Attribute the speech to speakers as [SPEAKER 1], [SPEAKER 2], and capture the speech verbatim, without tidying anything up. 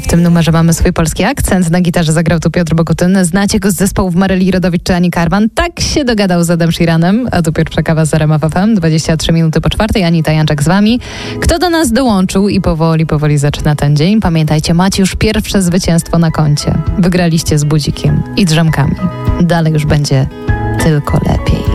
[SPEAKER 1] tym numerze mamy swój polski akcent. Na gitarze zagrał tu Piotr Bokutyn. Znacie go z zespołów Maryli Rodowicz czy Ani Karwan. Tak się dogadał z Adem Sheeranem. A tu pierwsza kawa z R M F F M. dwadzieścia trzy minuty po czwartej. Anita Janczak z wami. Kto do nas dołączył i powoli, powoli zaczyna ten dzień. Pamiętajcie, macie już pierwsze zwycięstwo na koncie. Wygraliście z budzikiem i drzemkami. Dalej już będzie tylko lepiej.